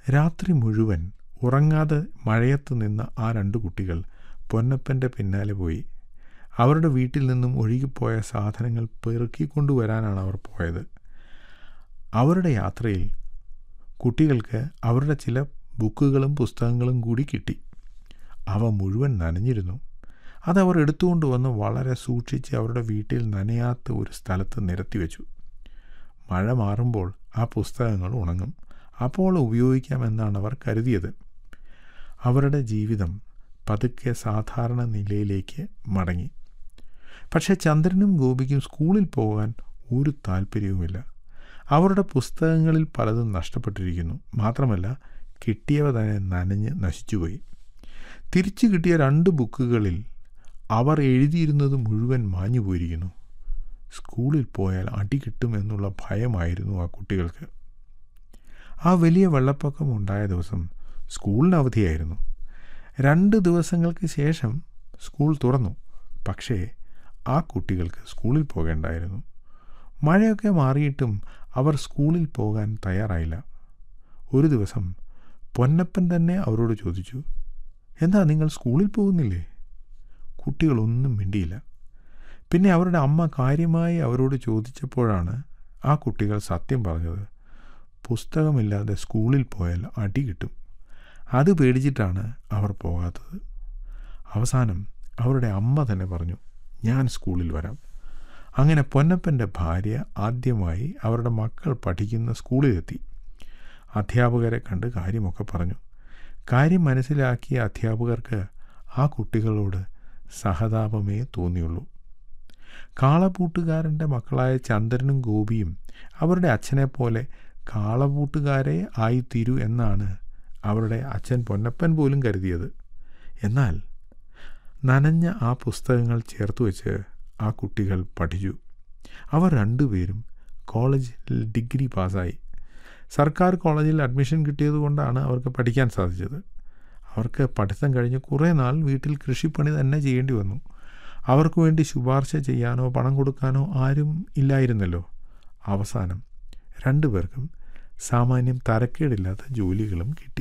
രാത്രി മുഴുവൻ ഉറങ്ങാതെ മഴയത്ത് നിന്ന ആ 2 കുട്ടികൾ പൊന്നപ്പൻ്റെ പിന്നാലെ പോയി. അവരുടെ വീട്ടിൽ നിന്നും ഒഴുകിപ്പോയ സാധനങ്ങൾ പെറുക്കിക്കൊണ്ടുവരാനാണ് അവർ പോയത്. അവരുടെ യാത്രയിൽ കുട്ടികൾക്ക് അവരുടെ ചില ബുക്കുകളും പുസ്തകങ്ങളും കൂടി കിട്ടി. അവ മുഴുവൻ നനഞ്ഞിരുന്നു. അതവർ എടുത്തുകൊണ്ട് വന്ന് വളരെ സൂക്ഷിച്ച് അവരുടെ വീട്ടിൽ നനയാത്ത ഒരു സ്ഥലത്ത് നിരത്തിവെച്ചു. മഴ മാറുമ്പോൾ ആ പുസ്തകങ്ങൾ ഉണങ്ങും. അപ്പോൾ ഉപയോഗിക്കാമെന്നാണ് അവർ കരുതിയത്. അവരുടെ ജീവിതം പതുക്കെ സാധാരണ നിലയിലേക്ക് മടങ്ങി. പക്ഷേ ചന്ദ്രനും ഗോപിക്കും സ്കൂളിൽ പോകാൻ ഒരു താല്പര്യവുമില്ല. അവരുടെ പുസ്തകങ്ങളിൽ പലതും നഷ്ടപ്പെട്ടിരിക്കുന്നു. മാത്രമല്ല, കിട്ടിയവ തന്നെ നനഞ്ഞ് നശിച്ചുപോയി. തിരിച്ചു കിട്ടിയ 2 ബുക്കുകളിൽ അവർ എഴുതിയിരുന്നത് മുഴുവൻ മാഞ്ഞു പോയിരിക്കുന്നു. സ്കൂളിൽ പോയാൽ അടി കിട്ടുമെന്നുള്ള ഭയമായിരുന്നു ആ കുട്ടികൾക്ക്. ആ വലിയ വെള്ളപ്പൊക്കം ഉണ്ടായ ദിവസം സ്കൂളിന് അവധിയായിരുന്നു. 2 ദിവസങ്ങൾക്ക് ശേഷം സ്കൂൾ തുറന്നു. പക്ഷേ ആ കുട്ടികൾക്ക് സ്കൂളിൽ പോകേണ്ടായിരുന്നു. മഴയൊക്കെ മാറിയിട്ടും അവർ സ്കൂളിൽ പോകാൻ തയ്യാറായില്ല. ഒരു ദിവസം പൊന്നപ്പൻ തന്നെ അവരോട് ചോദിച്ചു, "എന്താ നിങ്ങൾ സ്കൂളിൽ പോകുന്നില്ലേ?" കുട്ടികളൊന്നും മിണ്ടിയില്ല. പിന്നെ അവരുടെ അമ്മ കാര്യമായി അവരോട് ചോദിച്ചപ്പോഴാണ് ആ കുട്ടികൾ സത്യം പറഞ്ഞത്. പുസ്തകമില്ലാതെ സ്കൂളിൽ പോയാൽ അടി കിട്ടും. അത് പേടിച്ചിട്ടാണ് അവർ പോകാത്തത്. അവസാനം അവരുടെ അമ്മ തന്നെ പറഞ്ഞു, "ഞാൻ സ്കൂളിൽ വരാം." അങ്ങനെ പൊന്നപ്പൻ്റെ ഭാര്യ ആദ്യമായി അവരുടെ മക്കൾ പഠിക്കുന്ന സ്കൂളിലെത്തി. അധ്യാപകരെ കണ്ട് കാര്യമൊക്കെ പറഞ്ഞു. കാര്യം മനസ്സിലാക്കിയ അധ്യാപകർക്ക് ആ കുട്ടികളോട് സഹതാപമേ തോന്നിയുള്ളൂ. കാളപൂട്ടുകാരൻ്റെ മക്കളായ ചന്ദ്രനും ഗോപിയും അവരുടെ അച്ഛനെപ്പോലെ കാളപൂട്ടുകാരെ ആയിത്തീരൂ എന്നാണ് അവരുടെ അച്ഛൻ പൊന്നപ്പൻ പോലും കരുതിയത്. എന്നാൽ നനഞ്ഞ ആ പുസ്തകങ്ങൾ ചേർത്ത് വെച്ച് ആ കുട്ടികൾ പഠിച്ചു. അവർ 2 പേരും കോളേജിൽ ഡിഗ്രി പാസ്സായി. സർക്കാർ കോളേജിൽ അഡ്മിഷൻ കിട്ടിയതുകൊണ്ടാണ് അവർക്ക് പഠിക്കാൻ സാധിച്ചത്. അവർക്ക് പഠിത്തം കഴിഞ്ഞ് കുറേ നാൾ വീട്ടിൽ കൃഷിപ്പണി തന്നെ ചെയ്യേണ്ടി വന്നു. അവർക്ക് വേണ്ടി ശുപാർശ ചെയ്യാനോ പണം കൊടുക്കാനോ ആരും ഇല്ലായിരുന്നല്ലോ. അവസാനം 2 പേർക്കും സാമാന്യം തരക്കേടില്ലാത്ത ജോലികളും കിട്ടി.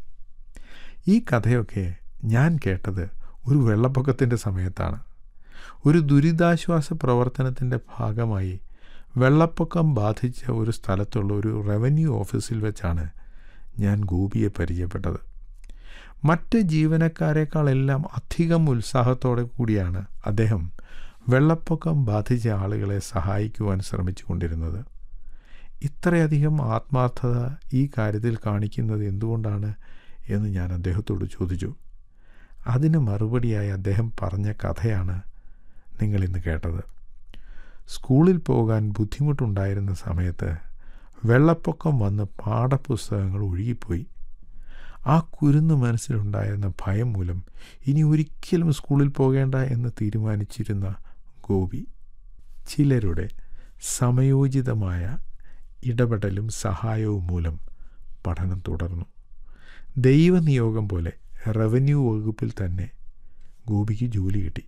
ഈ കഥയൊക്കെ ഞാൻ കേട്ടത് ഒരു വെള്ളപ്പൊക്കത്തിൻ്റെ സമയത്താണ്. ഒരു ദുരിതാശ്വാസ പ്രവർത്തനത്തിൻ്റെ ഭാഗമായി വെള്ളപ്പൊക്കം ബാധിച്ച ഒരു സ്ഥലത്തുള്ള ഒരു റവന്യൂ ഓഫീസിൽ വെച്ചാണ് ഞാൻ ഗോപിയെ പരിചയപ്പെട്ടത്. മറ്റ് ജീവനക്കാരെക്കാളെല്ലാം അധികം ഉത്സാഹത്തോടെ കൂടിയാണ് അദ്ദേഹം വെള്ളപ്പൊക്കം ബാധിച്ച ആളുകളെ സഹായിക്കുവാൻ ശ്രമിച്ചു കൊണ്ടിരുന്നത്. ഇത്രയധികം ആത്മാർത്ഥത ഈ കാര്യത്തിൽ കാണിക്കുന്നത് എന്തുകൊണ്ടാണ് എന്ന് ഞാൻ അദ്ദേഹത്തോട് ചോദിച്ചു. അതിന് മറുപടിയായി അദ്ദേഹം പറഞ്ഞ കഥയാണ് നിങ്ങളിന്ന് കേട്ടത്. സ്കൂളിൽ പോകാൻ ബുദ്ധിമുട്ടുണ്ടായിരുന്ന സമയത്ത് വെള്ളപ്പൊക്കം വന്ന് പാഠപുസ്തകങ്ങൾ ഒഴുകിപ്പോയി. ആ കുരുന്ന് മനസ്സിലുണ്ടായിരുന്ന ഭയം മൂലം ഇനി ഒരിക്കലും സ്കൂളിൽ പോകേണ്ട എന്ന് തീരുമാനിച്ചിരുന്ന ഗോപി ചിലരുടെ സമയോചിതമായ ഇടപെടലും സഹായവും മൂലം പഠനം തുടർന്നു. ദൈവനിയോഗം പോലെ റവന്യൂ വകുപ്പിൽ തന്നെ ഗോപിക്ക് ജോലി കിട്ടി.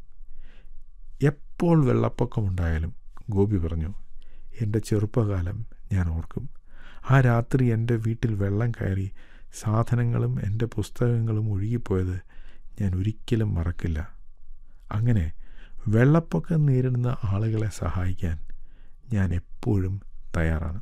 എപ്പോൾ വെള്ളപ്പൊക്കമുണ്ടായാലും ഗോപി പറഞ്ഞു, "എൻ്റെ ചെറുപ്പകാലം ഞാൻ ഓർക്കും. ആ രാത്രി എൻ്റെ വീട്ടിൽ വെള്ളം കയറി സാധനങ്ങളും എൻ്റെ പുസ്തകങ്ങളും ഒഴുകിപ്പോയത് ഞാൻ ഒരിക്കലും മറക്കില്ല." അങ്ങനെ വെള്ളപ്പൊക്കം നേരിടുന്ന ആളുകളെ സഹായിക്കാൻ ഞാൻ എപ്പോഴും തയ്യാറാണ്.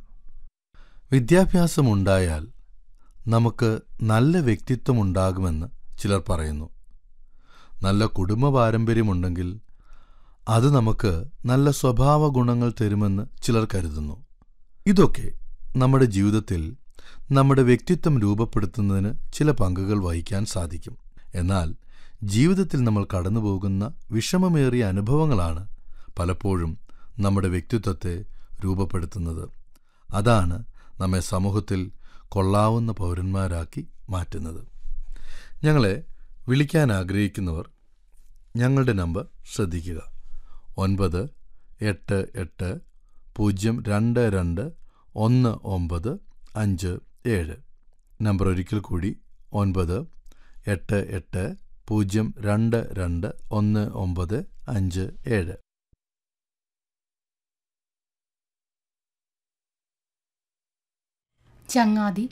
വിദ്യാഭ്യാസമുണ്ടായാൽ നമുക്ക് നല്ല വ്യക്തിത്വമുണ്ടാകുമെന്ന് ചിലർ പറയുന്നു. നല്ല കുടുംബ പാരമ്പര്യമുണ്ടെങ്കിൽ അത് നമുക്ക് നല്ല സ്വഭാവ ഗുണങ്ങൾ തരുമെന്ന് ചിലർ കരുതുന്നു. ഇതൊക്കെ നമ്മുടെ ജീവിതത്തിൽ നമ്മുടെ വ്യക്തിത്വം രൂപപ്പെടുത്തുന്നതിന് ചില പങ്കുകൾ വഹിക്കാൻ സാധിക്കും. എന്നാൽ ജീവിതത്തിൽ നമ്മൾ കടന്നുപോകുന്ന വിഷമമേറിയ അനുഭവങ്ങളാണ് പലപ്പോഴും നമ്മുടെ വ്യക്തിത്വത്തെ രൂപപ്പെടുത്തുന്നത്. അതാണ് നമ്മെ സമൂഹത്തിൽ കൊള്ളാവുന്ന പൗരന്മാരാക്കി മാറ്റുന്നത്. ഞങ്ങളെ വിളിക്കാൻ ആഗ്രഹിക്കുന്നവർ ഞങ്ങളുടെ നമ്പർ ശ്രദ്ധിക്കുക: 9880221957. നമ്പർ ഒരിക്കൽ കൂടി: 9880221957. ചങ്ങാതി